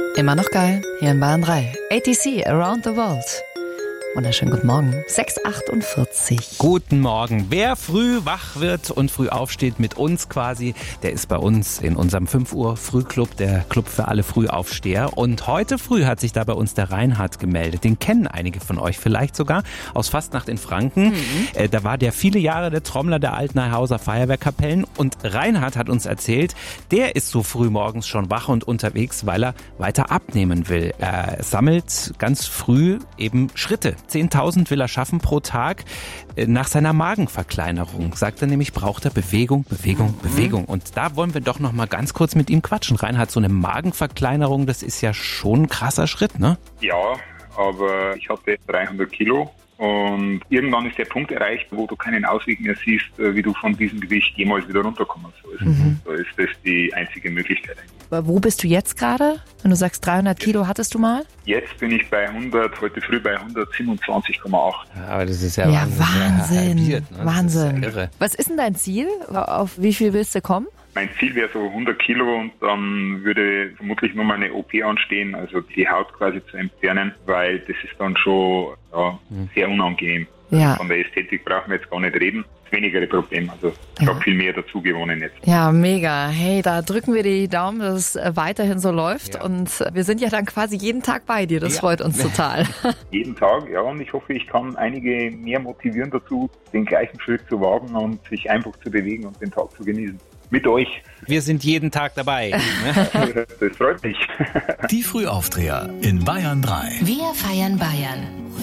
Immer noch geil, hier in Bayern 3. ATC, Around the World. Wunderschönen guten Morgen. 6:48. Guten Morgen. Wer früh wach wird und früh aufsteht mit uns quasi, der ist bei uns in unserem 5 Uhr Frühclub, der Club für alle Frühaufsteher. Und heute früh hat sich da bei uns der Reinhard gemeldet. Den kennen einige von euch vielleicht sogar aus Fastnacht in Franken. Da war der viele Jahre der Trommler der alten Neuhauser Feuerwehrkapellen. Und Reinhard hat uns erzählt, der ist so früh morgens schon wach und unterwegs, weil er weiter abnehmen will. Er sammelt ganz früh eben Schritte. 10.000 will er schaffen pro Tag. Nach seiner Magenverkleinerung, sagt er nämlich, braucht er Bewegung. Und da wollen wir doch noch mal ganz kurz mit ihm quatschen. Reinhard, so eine Magenverkleinerung, das ist ja schon ein krasser Schritt, ne? Ja, aber ich hatte 300 Kilo und irgendwann ist der Punkt erreicht, wo du keinen Ausweg mehr siehst, wie du von diesem Gewicht jemals wieder runterkommen sollst. Da ist das die einzige Möglichkeit eigentlich. Wo bist du jetzt gerade? Wenn du sagst 300 Kilo hattest du mal? Jetzt bin ich bei 100, heute früh bei 127,8. Ja, aber das ist ja Wahnsinn. Halbiert, ne? Wahnsinn. Das ist ja irre. Was ist denn dein Ziel? Auf wie viel willst du kommen? Mein Ziel wäre so 100 Kilo und dann würde vermutlich nur mal eine OP anstehen, also die Haut quasi zu entfernen, weil das ist dann schon sehr unangenehm. Ja. Von der Ästhetik brauchen wir jetzt gar nicht reden. Das wenigere Problem, also ich habe viel mehr dazu gewonnen jetzt. Ja, mega. Hey, da drücken wir die Daumen, dass es weiterhin so läuft. Ja. Und wir sind ja dann quasi jeden Tag bei dir. Das freut uns total. Jeden Tag, ja, und ich hoffe, ich kann einige mehr motivieren dazu, den gleichen Schritt zu wagen und sich einfach zu bewegen und den Tag zu genießen. Mit euch. Wir sind jeden Tag dabei. Das freut mich. Die Frühaufsteher in Bayern 3. Wir feiern Bayern.